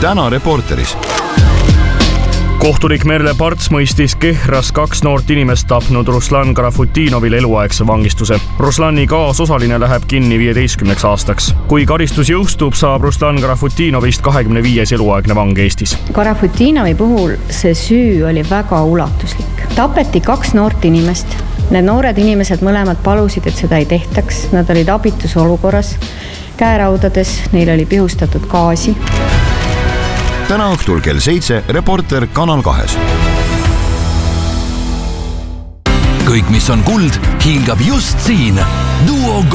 täna Reporteris. Kohtunik Merle Parts mõistis Kehras 2 noort inimest tapnud Ruslan Garafutinovil eluaegse vangistuse. Ruslani kaasosaline läheb kinni 15 aastaks. Kui karistus jõustub, saab Ruslan Garafutinovist 25 eluaegne vang Eestis. Garafutinovi puhul see süü oli väga ulatuslik. Tapeti 2 noort inimest. Need noored inimesed mõlemad palusid, et seda ei tehtaks. Nad olid abitus olukorras, käeraudades, neil oli pihustatud gaasi. Täna õhtul kell 7 Reporter Kanal 2. Kõik, mis on kuld, hiilgab just siin. Duo